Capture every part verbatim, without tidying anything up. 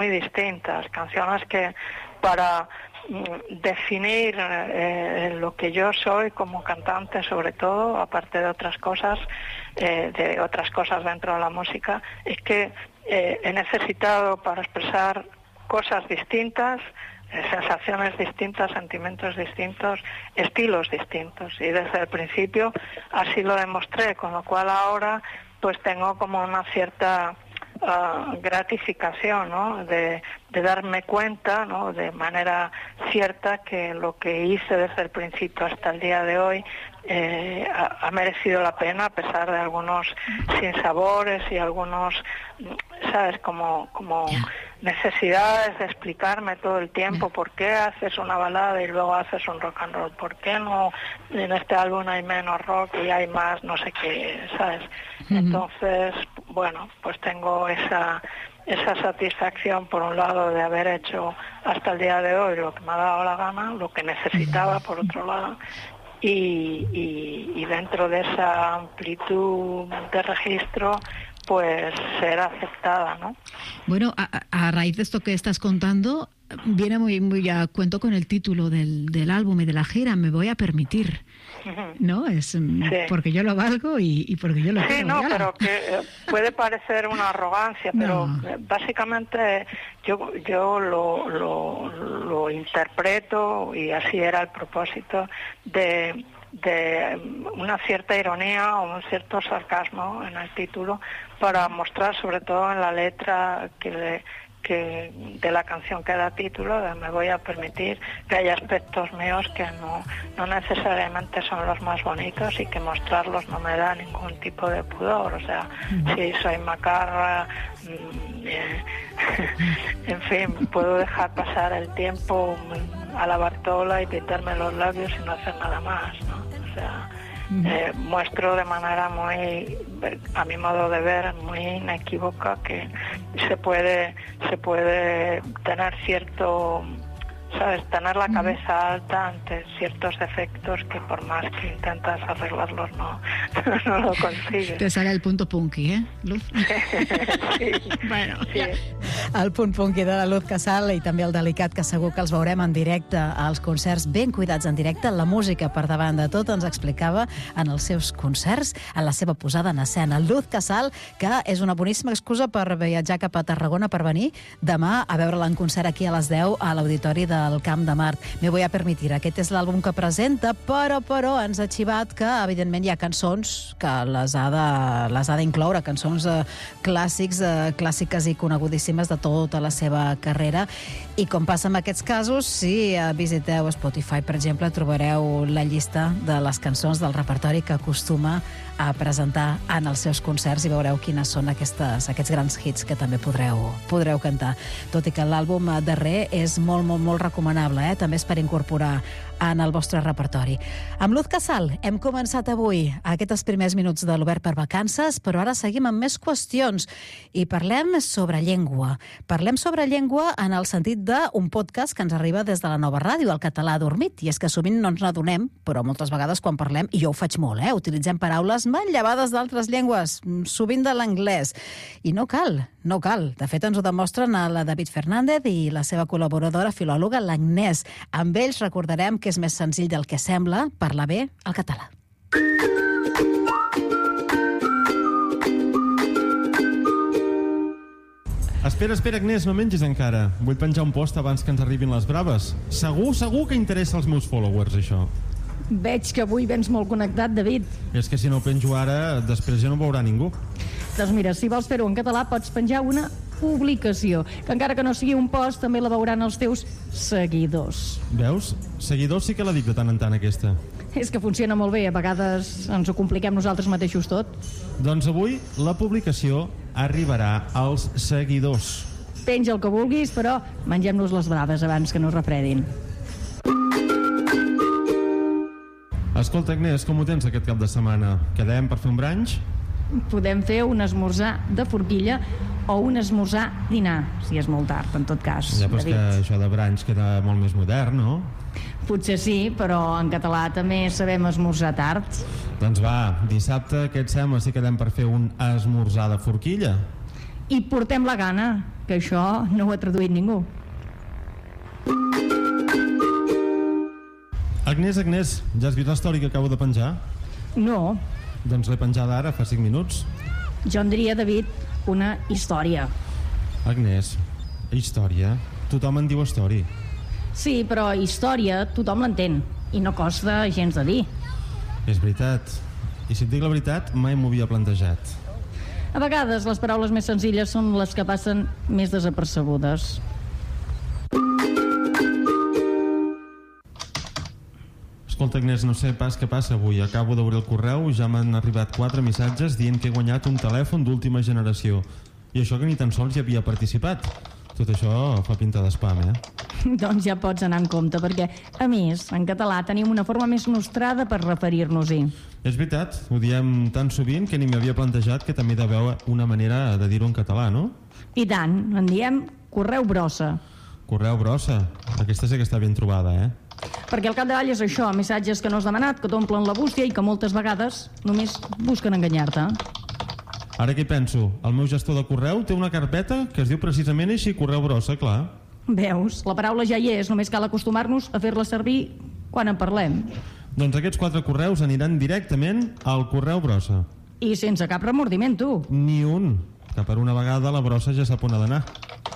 muy distintas, canciones que para definir eh, lo que yo soy como cantante, sobre todo, aparte de otras cosas, eh, de otras cosas dentro de la música, es que eh, he necesitado para expresar cosas distintas, eh, sensaciones distintas, sentimientos distintos, estilos distintos, y desde el principio así lo demostré, con lo cual ahora pues tengo como una cierta Uh, gratificación, ¿no? de, de darme cuenta, ¿no? De manera cierta que lo que hice desde el principio hasta el día de hoy eh, ha, ha merecido la pena, a pesar de algunos sinsabores y algunos, ¿sabes? Como, como necesidades de explicarme todo el tiempo por qué haces una balada y luego haces un rock and roll, por qué no en este álbum hay menos rock y hay más no sé qué, ¿sabes? Uh-huh. Entonces, bueno, pues tengo esa esa satisfacción por un lado de haber hecho hasta el día de hoy lo que me ha dado la gana, lo que necesitaba por otro lado, y, y, y dentro de esa amplitud de registro pues ser aceptada, ¿no? Bueno, a, a raíz de esto que estás contando, viene muy, muy a cuento con el título del, del álbum y de la gira, Me voy a permitir, ¿no? Es sí. Porque yo lo valgo y, y porque yo lo sí, quiero. Sí, no, pero que eh, puede parecer una arrogancia, pero no. eh, básicamente yo, yo lo, lo, lo interpreto, y así era el propósito, de... de una cierta ironía o un cierto sarcasmo en el título, para mostrar sobre todo en la letra que, le, que de la canción que da título, de Me voy a permitir, que hay aspectos míos que no, no necesariamente son los más bonitos y que mostrarlos no me da ningún tipo de pudor. O sea, mm. si soy macarra, mmm, eh, en fin, puedo dejar pasar el tiempo a la Bartola y pintarme los labios y no hacer nada más, ¿no? O sea, eh, muestro de manera muy, a mi modo de ver, muy inequívoca que se puede, se puede tener cierto, ¿sabes? Tener la cabeza alta ante ciertos defectos que por más que intentas arreglarlos no, no lo consigues. Te sale el punto punky, eh, Luz? Sí. Bueno. Sí. El punt punky de la Luz Casal i també el delicat, que segur que els veurem en directe als concerts, ben cuidats en directe. La música per davant de tot, ens explicava en els seus concerts, en la seva posada en escena. Luz Casal, que és una boníssima excusa per viatjar cap a Tarragona, per venir demà a veure-la en concert aquí a les deu a l'Auditori del Camp de Mart. Me voy a permitir. Aquest és l'àlbum que presenta, però, però ens ha xivat que, evidentment, hi ha cançons que les ha de, les ha d'incloure, cançons eh, clàssics, eh, clàssiques i conegudíssimes de tota la seva carrera. I com passa en aquests casos, si visiteu Spotify, per exemple, trobareu la llista de les cançons del repertori que acostuma a presentar en els seus concerts i veureu quines són aquestes, aquests grans hits que també podreu, podreu cantar. Tot i que l'àlbum darrer és molt, molt, molt recomanable, eh? També és per incorporar en el vostre repertori. Amb Luz Casal hem començat avui aquests primers minuts de l'Obert per Vacances, però ara seguim amb més qüestions i parlem sobre llengua. Parlem sobre llengua en el sentit d'un podcast que ens arriba des de la Nova Ràdio, el Català Adormit, i és que sovint no ens n'adonem, però moltes vegades quan parlem, i jo ho faig molt, eh? Utilitzem paraules manllevades d'altres llengües, sovint de l'anglès. I no cal, no cal. De fet, ens ho demostren el David Fernández i la seva col·laboradora filòloga, l'Agnès. Amb ells recordarem que és més senzill del que sembla parlar bé el català. Espera, espera, Agnès, no mengis encara. Vull penjar un post abans que ens arribin les braves. Segur, segur que interessa als meus followers, això. Veig que avui vens molt connectat, David. És que si no ho penjo ara, després ja no ho veurà ningú. Doncs mira, si vols fer-ho en català, pots penjar una publicació, que encara que no sigui un post, també la veuran els teus seguidors. Veus? Seguidors sí que la dic de tant en tant, aquesta. És que funciona molt bé, a vegades ens ho compliquem nosaltres mateixos tot. Doncs avui la publicació arribarà als seguidors. Penja el que vulguis, però mengem-nos les braves abans que no es refredin. Escolta, Agnès, com ho tens aquest cap de setmana? Quedem per fer un brunch? Podem fer un esmorzar de forquilla o un esmorzar dinar, si és molt tard, en tot cas. Ja, però és que això de brunch queda molt més modern, no? Potser sí, però en català també sabem esmorzar tard. Doncs va, dissabte, què et sembla si quedem per fer un esmorzar de forquilla? i portem la gana, que això no ho ha traduït ningú. Agnès, Agnès, ja has vist la història que acabo de penjar? No. Doncs l'he penjada ara, fa cinc minuts. Jo en diria, David, una història. Agnès, història? Tothom en diu història. Sí, però història tothom l'entén i no costa gens de dir. És veritat. I si et dic la veritat, mai m'ho havia plantejat. A vegades les paraules més senzilles són les que passen més desapercebudes. Escolta, Agnès, no sé pas què passa avui. Acabo d'obrir el correu i ja m'han arribat quatre missatges dient que he guanyat un telèfon d'última generació. I això que ni tan sols hi havia participat. Tot això fa pinta d'espam, eh? Doncs ja pots anar en compte, perquè, a més, en català tenim una forma més nostrada per referir-nos-hi. És veritat, ho diem tan sovint que ni m'havia plantejat que també hi ha d'haver una manera de dir-ho en català, no? I tant, en diem correu brossa. Correu brossa. Aquesta sí que està ben trobada, eh? Perquè al capdavall és això, missatges que no has demanat, que t'omplen la bústia i que moltes vegades només busquen enganyar-te. Ara què penso? El meu gestor de correu té una carpeta que es diu precisament així, correu brossa, clar. Veus? La paraula ja hi és, només cal acostumar-nos a fer-la servir quan en parlem. Doncs aquests quatre correus aniran directament al correu brossa. I sense cap remordiment, tu. Ni un, que per una vegada la brossa ja sap on ha d'anar.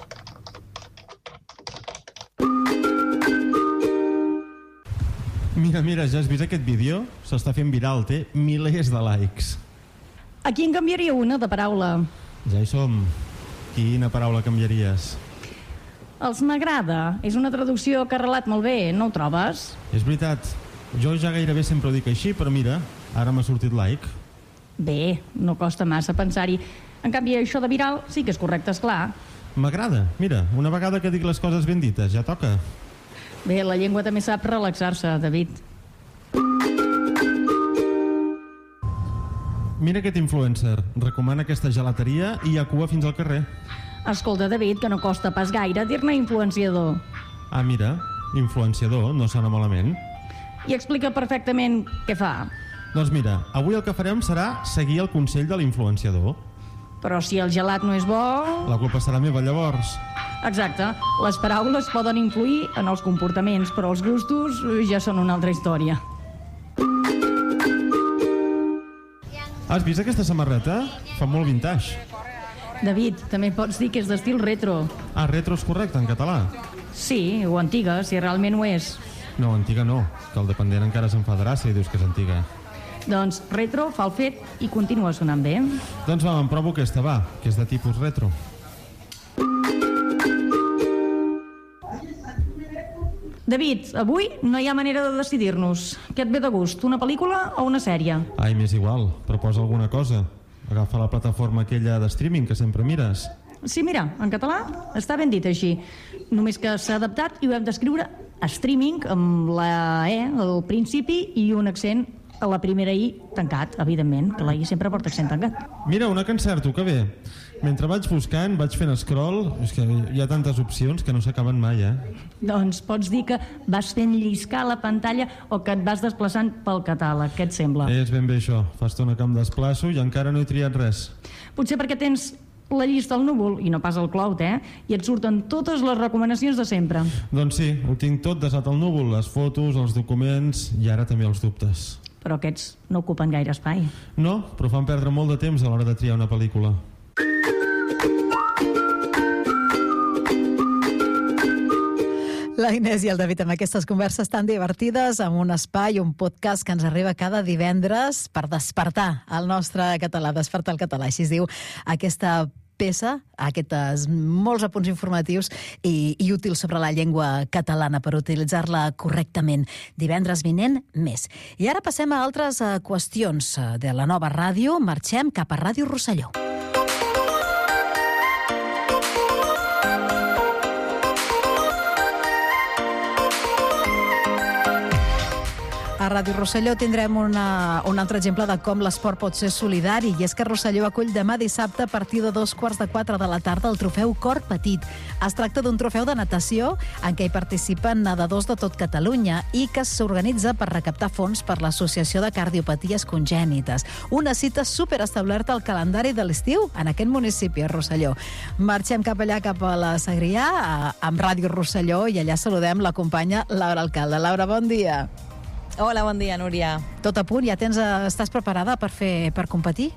Mira, mira, ja has vist aquest vídeo? S'està fent viral, té milers de likes. Aquí en canviaria una de paraula. Ja hi som. Quina paraula canviaries? Els m'agrada. És una traducció que ha arrelat molt bé, no ho trobes? És veritat. Jo ja gairebé sempre ho dic així, però mira, ara m'ha sortit like. Bé, no costa massa pensar-hi. En canvi, això de viral sí que és correcte, esclar. M'agrada. Mira, una vegada que dic les coses ben dites, ja toca. Bé, la llengua també sap relaxar-se, David. Mira aquest influencer. Recomana aquesta gelateria i hi ha cua fins al carrer. Escolta, David, que no costa pas gaire dir-ne influenciador. Ah, mira, influenciador, no sona malament. I explica perfectament què fa. Doncs mira, avui el que farem serà seguir el consell de l'influenciador. Però si el gelat no és bo... La culpa serà meva, llavors. Exacte. Les paraules poden influir en els comportaments, però els gustos ja són una altra història. Has vist aquesta samarreta? Fa molt vintage. David, també pots dir que és d'estil retro. Ah, retro és correcte, en català? Sí, o antiga, si realment ho és. No, antiga no, que el dependent encara s'enfadarà si dius que és antiga. Doncs retro fa el fet i continua sonant bé. Doncs va, em provo aquesta, va, que és de tipus retro. David, avui no hi ha manera de decidir-nos. Què et ve de gust, una pel·lícula o una sèrie? Ai, m'és igual, proposa alguna cosa. Agafa la plataforma aquella de streaming que sempre mires. Sí, mira, en català està ben dit així. Només que s'ha adaptat i ho hem d'escriure a streaming amb la E al principi i un accent a la primera I tancat, evidentment, que la I sempre porta accent tancat. Mira, una que encerto, que bé. Mentre vaig buscant, vaig fent scroll, és que hi ha tantes opcions que no s'acaben mai, eh? Doncs pots dir que vas fent lliscar la pantalla o que et vas desplaçant pel catàleg, què et sembla? És ben bé això, fa estona que em desplaço i encara no he triat res. Potser perquè tens la llista al núvol i no pas al cloud, eh? I et surten totes les recomanacions de sempre. Doncs sí, ho tinc tot desat al núvol, les fotos, els documents i ara també els dubtes. Però aquests no ocupen gaire espai. No, però fan perdre molt de temps a l'hora de triar una pel·lícula. La Inés i el David amb aquestes converses tan divertides, amb un espai, un podcast que ens arriba cada divendres per despertar el nostre català, despertar el català, així es diu aquesta peça, aquests molts apunts informatius i, i útils sobre la llengua catalana per utilitzar-la correctament. Divendres vinent, més. I ara passem a altres uh, qüestions de la nova ràdio. Marxem cap a Ràdio Rosselló. a Ràdio Rosselló tindrem una, un altre exemple de com l'esport pot ser solidari, i és que Rosselló acull demà dissabte a partir de dos quarts de quatre de la tarda el trofeu Cor Petit. Es tracta d'un trofeu de natació en què hi participen nedadors de tot Catalunya i que s'organitza per recaptar fons per l'Associació de Cardiopaties Congènites. Una cita superestablerta al calendari de l'estiu en aquest municipi, a Rosselló. Marxem cap allà, cap a la Segrià, amb Ràdio Rosselló, i allà saludem la companya Laura Alcalde. Laura, bon dia. Hola, bon dia, Núria. Tot a punt? Ja tens, estàs preparada per fer per competir?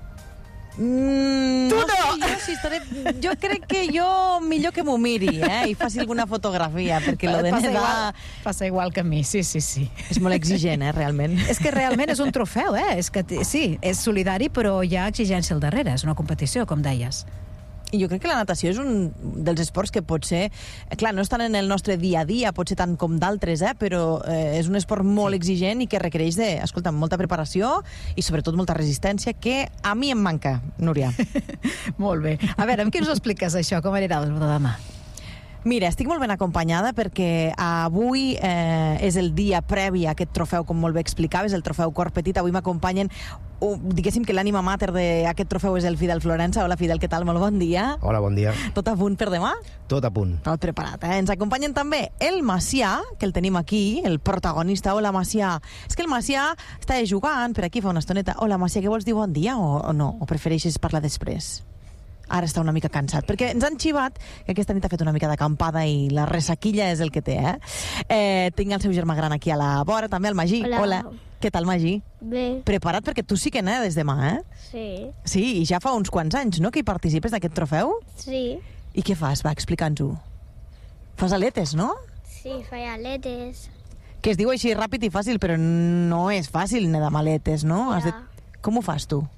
Mm, tu no! no. Sé, jo, sí estaré, jo crec que jo millor que m'ho miri, eh? I faci alguna fotografia, perquè lo de passa nedar... Igual, passa igual que a mi, sí, sí, sí. És molt exigent, eh, realment. És que realment és un trofeu, eh? És que, sí, és solidari, però hi ha exigència al darrere. És una competició, com deies. I jo crec que la natació és un dels esports que pot ser... Clar, no estan en el nostre dia a dia, pot ser tant com d'altres, eh? Però eh, és un esport molt exigent i que requereix de, escolta, molta preparació i sobretot molta resistència, que a mi em manca, Núria. Molt bé. A veure, amb qui ens ho expliques, això? Com anirà el de demà? Mira, estic molt ben acompanyada perquè avui eh, és el dia previ a aquest trofeu, com molt bé explicaves, el trofeu Cor Petit. Avui m'acompanyen, uh, diguéssim que l'ànima mater d'aquest trofeu és el Fidel Florença. Hola, Fidel, què tal? Molt bon dia. Hola, bon dia. Tot a punt per demà? Tot a punt. Tot preparat, eh? Ens acompanyen també el Macià, que el tenim aquí, el protagonista. Hola, Macià. És que el Macià està jugant per aquí fa una estoneta. Hola, Macià, què vols dir bon dia o, o no? O prefereixes parlar després? Ara està una mica cansat, perquè ens han xivat que aquesta nit ha fet una mica d'acampada i la ressaquilla és el que té, eh? eh tinc el seu germà gran aquí a la vora, també el Magí. Hola. Hola. Què tal, Magí? Bé. Preparat? Perquè tu sí que nedes demà, eh? Sí. Sí, i ja fa uns quants anys, no?, que hi participes d'aquest trofeu? Sí. I què fas? Va, explica'ns-ho. Fas aletes, no? Sí, faig aletes. Que es diu així ràpid i fàcil, però no és fàcil nedar amb aletes, no? Ja. Has de... Com ho fas, tu?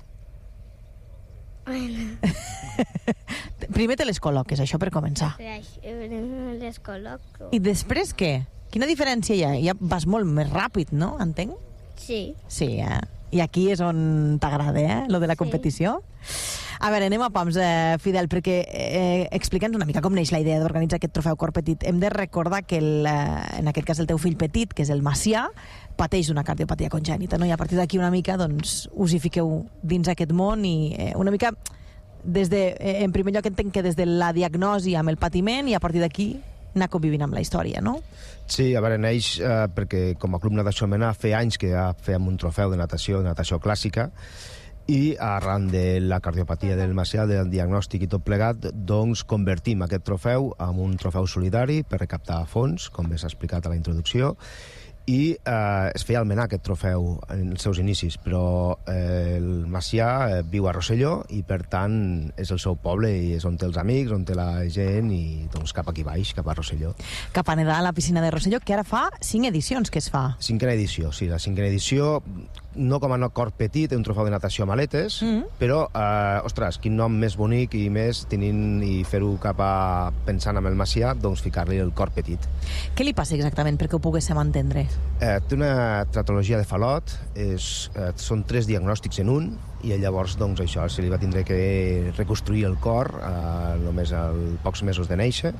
Bueno. Primer te les col·loques, això per començar. Les col·loco. I després què? Quina diferència hi ha? Ja vas molt més ràpid, no? Entenc? Sí. Sí, eh? I aquí és on t'agrada, eh? Lo de la competició. Sí. A veure, anem a pams, eh, Fidel, perquè eh, explica'ns una mica com neix la idea d'organitzar aquest trofeu Cor Petit. Hem de recordar que, el, eh, en aquest cas, el teu fill petit, que és el Macià, pateix d'una cardiopatia congènita, no? I a partir d'aquí una mica, doncs, us hi fiqueu dins aquest món i eh, una mica, des de, eh, en primer lloc entenc que des de la diagnosi amb el patiment i a partir d'aquí anar convivint amb la història, no? Sí, a veure, neix eh, perquè com a Club Natació Mena feia anys que ja fèiem un trofeu de natació, de natació clàssica, i arran de la cardiopatia del Macià, del diagnòstic i tot plegat, doncs convertim aquest trofeu en un trofeu solidari per recaptar fons, com bé s'ha explicat a la introducció, i eh, es feia almenar aquest trofeu en els seus inicis, però eh, el Macià eh, viu a Rosselló i per tant és el seu poble i és on té els amics, on té la gent i doncs cap aquí baix, cap a Rosselló. Cap a nedar a la piscina de Rosselló, que ara fa cinc edicions que es fa. Cinquena edició, sí, la cinquena edició, no com a Cor Petit, un trofeu de natació amb aletes, mm. però, eh, ostres, quin nom més bonic i més tenint i fer-ho cap a pensant amb el Macià, doncs ficar-li el Cor Petit. Què li passa exactament perquè ho poguéssim entendre? Eh, té una traumatologia de falot, és, eh, són tres diagnòstics en un, i llavors doncs, això se li va tindre que reconstruir el cor eh, només a pocs mesos de néixer,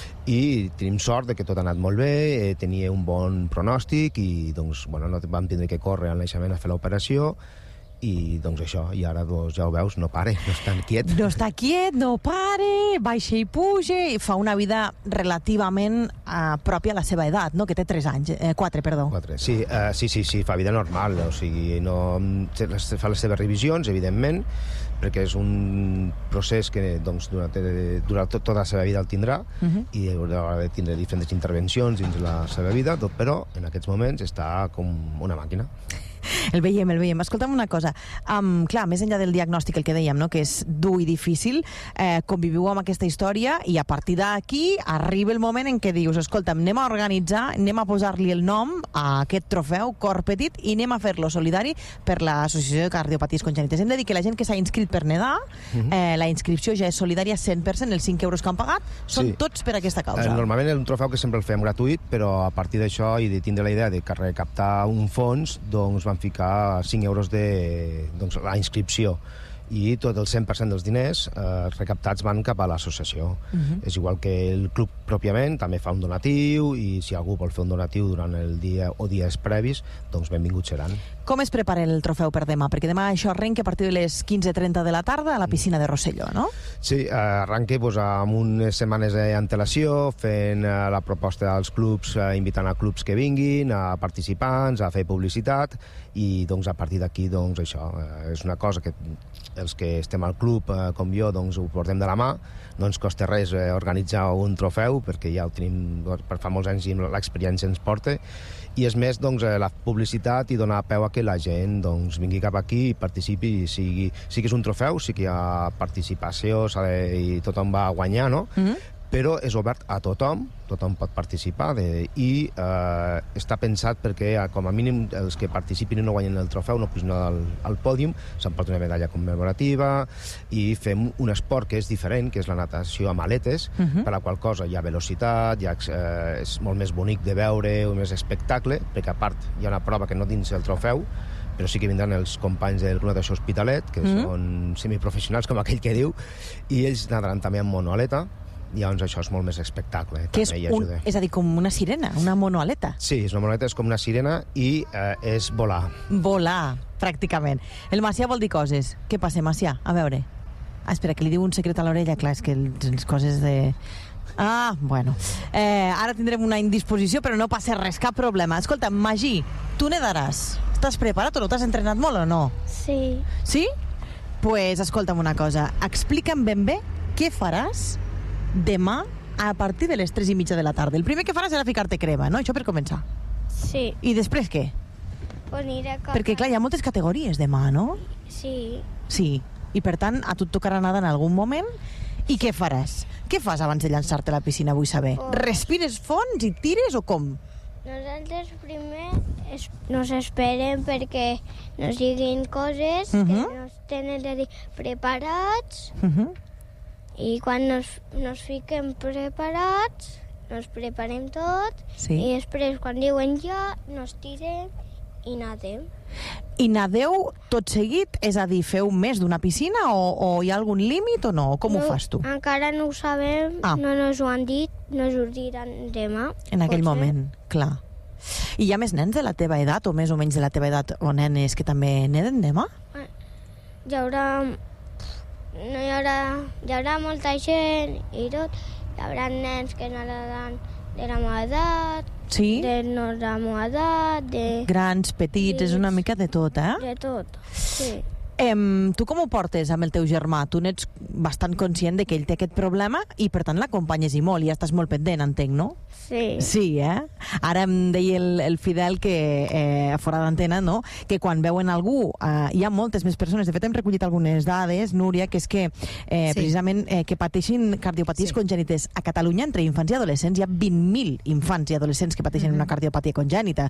i tenim sort de que tot ha anat molt bé, eh, tenia un bon pronòstic i doncs, bueno, no vam tindre que córrer al naixement a fer l'operació i doncs això, i ara doncs, ja ho veus, no pare, no està quiet. No està quiet, no pare, baixa i puja, i fa una vida relativament uh, pròpia a la seva edat, no? Que té tres anys, eh, quatre, perdó. Quatre, sí, uh, sí, sí, sí, fa vida normal, o sigui, no, fa les seves revisions, evidentment, perquè és un procés que doncs, durant, durant tot, tota la seva vida el tindrà, uh-huh. i haurà de tindre diferents intervencions dins la seva vida, tot, però en aquests moments està com una màquina. El veiem, el veiem. Escolta'm una cosa. Um, clar, més enllà del diagnòstic, el que dèiem, no?, que és dur i difícil, eh, conviviu amb aquesta història i a partir d'aquí arriba el moment en què dius, escolta'm, anem a organitzar, anem a posar-li el nom a aquest trofeu Cor Petit i anem a fer-lo solidari per l'Associació de Cardiopaties Congènites. Hem de dir que la gent que s'ha inscrit per nedar, uh-huh. eh, la inscripció ja és solidària cent per cent, els cinc euros que han pagat són sí. tots per aquesta causa. Eh, normalment és un trofeu que sempre el fem gratuït, però a partir d'això i de tindre la idea de recaptar un fons, doncs vam ficar cinc euros de doncs, la inscripció. i tot el cent per cent dels diners eh, recaptats van cap a l'associació. Uh-huh. És igual que el club pròpiament, també fa un donatiu, i si algú vol fer un donatiu durant el dia o dies previs, doncs benvinguts seran. Com es prepara el trofeu per demà? Perquè demà això arrenca a partir de les quinze trenta de la tarda a la piscina de Rosselló, no? Sí, eh, arrenca pues, amb unes setmanes d'antelació, fent eh, la proposta als clubs, eh, invitant a clubs que vinguin, a participants, a fer publicitat, i doncs a partir d'aquí doncs això eh, és una cosa que els que estem al club eh, com jo doncs ho portem de la mà. No ens costa res eh, organitzar un trofeu perquè ja ho tenim per fa molts anys i l'experiència ens porta, i és més doncs, eh, la publicitat i donar peu a que la gent doncs, vingui cap aquí i participi, i sigui, sí que és un trofeu, sí que hi ha participació i tothom va guanyar, no? Mm-hmm. Però és obert a tothom, tothom pot participar, de, i eh, està pensat perquè, com a mínim, els que participin i no guanyen el trofeu no pugen al, al pòdium, s'emporta una medalla commemorativa, i fem un esport que és diferent, que és la natació amb aletes, uh-huh. per la qual cosa hi ha velocitat, hi ha, eh, és molt més bonic de veure, més espectacle, perquè a part hi ha una prova que no dins el trofeu, però sí que vindran els companys del Club Natació Hospitalet, que mm. són semiprofessionals, com aquell que diu, i ells nadaran també amb monoaleta, i llavors això és molt més espectacle. Que és, un, és a dir, com una sirena, una monoaleta. Sí, una monoaleta és com una sirena i eh, és volar. Volar, pràcticament. El Macià vol dir coses. Què passa, Macià? A veure. Ah, espera, que li diu un secret a l'orella. Clar, és que les coses de... Ah, bueno. Eh, ara tindrem una indisposició, però no passa res, cap problema. Escolta, Magí, tu nedaràs. Estàs preparat o no? T'has entrenat molt o no? Sí. Sí? Pues escolta'm una cosa. Explica'm ben bé què faràs demà a partir de les tres i mitja de la tarda. El primer que faràs serà ficar-te crema, no? Això per començar. Sí. I després què? Pues aniré a casa. Perquè, clar, hi ha moltes categories demà, no? Sí. Sí. I, per tant, a tu et tocarà nedar en algun moment. I què faràs? Què fas abans de llançar-te a la piscina, vull saber? Pues... Respires fons i tires o com? Nosaltres primer es, nos esperem perquè nos diguin coses uh-huh. que nos tenen de dir preparats. Uh-huh. I quan nos, nos fiquem preparats, nos preparem tot, sí. I després, quan diuen ja, nos tirem i nadem. I nadeu tot seguit? És a dir, feu més d'una piscina o, o hi ha algun límit o no? Com no, ho fas tu? Encara no ho sabem, ah. no nos ho han dit, no us ho diran demà. En aquell potser. moment, clar. I hi ha més nens de la teva edat o més o menys de la teva edat o nenes que també neden demà? Hi haurà... No hi haurà, hi haurà molta gent i tot. Hi haurà nens que nadaran de la meva edat, sí? de no de la meva edat, de... Grans, petits, és una mica de tot, eh? De tot, sí. Em, tu com ho portes amb el teu germà? Tu n'ets bastant conscient de que ell té aquest problema i, per tant, l'acompanyes i molt, i ja estàs molt pendent, entenc, no? Sí. Sí, eh? Ara em deia el, el Fidel que, eh, fora d'antena, no?, que quan veuen algú, eh, hi ha moltes més persones. De fet, hem recollit algunes dades, Núria, que és que, eh, sí. precisament, eh, que pateixin cardiopaties sí. congènites a Catalunya, entre infants i adolescents, hi ha vint mil infants i adolescents que pateixen mm-hmm. una cardiopatia congènita.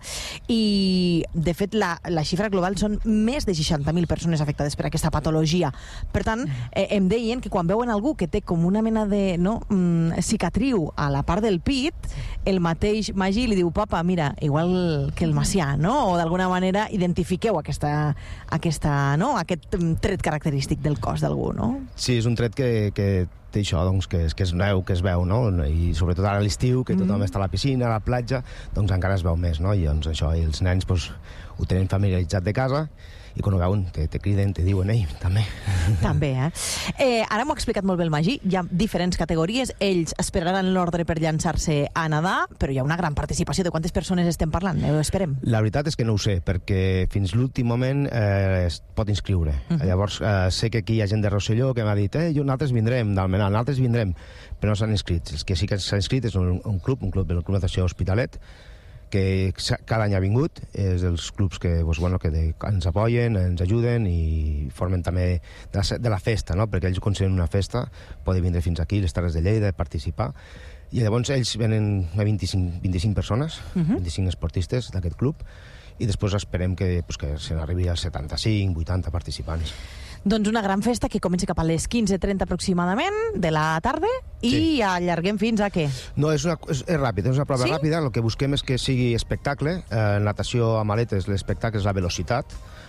I, de fet, la, la xifra global són més de seixanta mil persones afectades per aquesta patologia. Per tant, eh, em deien que quan veuen algú que té com una mena de no, mm, cicatriu a la part del pit, el mateix Magí li diu, papa, mira, igual que el Macià, no? O d'alguna manera identifiqueu aquesta, aquesta, no? aquest tret característic del cos d'algú, no? Sí, és un tret que, que té això, doncs, que, que es veu, que es veu, no? I sobretot ara a l'estiu, que tothom mm. està a la piscina, a la platja, doncs encara es veu més, no? I doncs això, i els nens doncs, ho tenen familiaritzat de casa, i quan ho veuen, te, te criden, te diuen, ei, també. També, eh? eh ara m'ho ha explicat molt bé el Magí, hi ha diferents categories, ells esperaran l'ordre per llançar-se a nedar, però hi ha una gran participació. De quantes persones estem parlant? Ho esperem. La veritat és que no ho sé, perquè fins l'últim moment eh, es pot inscriure. Uh-huh. Llavors, eh, sé que aquí hi ha gent de Rosselló que m'ha dit, eh, jo, nosaltres vindrem, d'Almenà, nosaltres vindrem, però no s'han inscrit. Els que sí que s'han inscrit és un, un club, un club del Club Natació Hospitalet, que cada any ha vingut, és dels clubs que, doncs, bueno, que de, ens apoyen, ens ajuden i formen també de la, de la festa, no? Perquè ells ho consideren una festa, poden vindre fins aquí, les Terres de Lleida, participar, i llavors ells venen a vint-i-cinc, vint-i-cinc persones, uh-huh. vint-i-cinc esportistes d'aquest club, i després esperem que, pues, que se n'arribi als setanta-cinc, vuitanta participants. Doncs una gran festa que comença cap a les quinze trenta aproximadament de la tarda i sí. allarguem fins a què? No, és, una, és, és ràpid, és una prova sí? ràpida. El que busquem és que sigui espectacle. Eh, natació amb aletes, l'espectacle és la velocitat.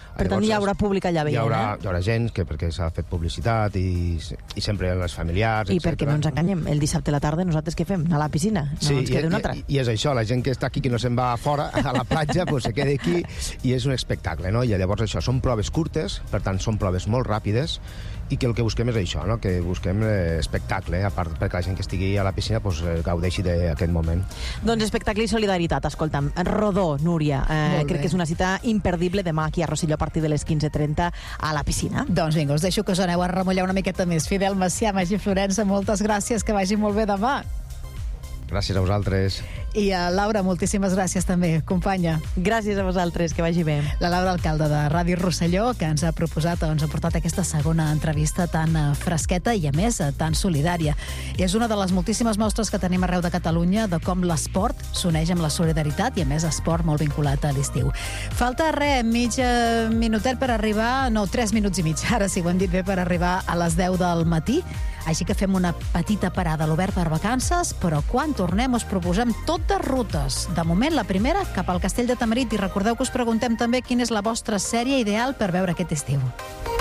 Per tant, hi haurà públic allà veient, hi haurà, eh? Hi haurà gent, que perquè s'ha fet publicitat i, i sempre els familiars, I etcètera. perquè no ens enganyem, el dissabte a la tarda nosaltres què fem? Anar a la piscina? No sí, ens queda una altra. I, I és això, la gent que està aquí, que no se'n va fora, a la platja, pues se queda aquí i és un espectacle, no? I llavors això, són proves curtes, per tant són proves molt ràpides, i que el que busquem és això, no? Que busquem eh, espectacle, a part perquè la gent que estigui a la piscina pues, eh, gaudeixi d'aquest moment. Doncs espectacle i solidaritat, escolta'm. Rodó, Núria, eh, crec que és una cita imperdible demà aquí a Rosselló a partir de les quinze trenta a la piscina. Doncs vinga, us deixo que us aneu a remullar una miqueta més. Fidel Macià, Magí Florença, moltes gràcies, que vagi molt bé demà. Gràcies a vosaltres. I a Laura, moltíssimes gràcies també, companya. Gràcies a vosaltres, que vagi bé. La Laura, alcalde de Ràdio Rosselló, que ens ha proposat, ens ha portat aquesta segona entrevista tan fresqueta i, a més, tan solidària. I és una de les moltíssimes mostres que tenim arreu de Catalunya de com l'esport s'uneix amb la solidaritat i, a més, esport molt vinculat a l'estiu. Falta res, mig minutet per arribar, no, tres minuts i mig, ara sí ho hem dit bé, per arribar a les deu del matí. Així que fem una petita parada a l'obert per vacances, però quan tornem us proposem tot de rutes. De moment, la primera, cap al Castell de Tamarit, i recordeu que us preguntem també quina és la vostra sèrie ideal per veure aquest estiu.